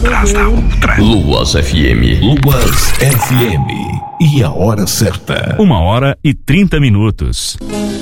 atrás da outra. Luas FM. Luas FM. E a hora certa. 1h30.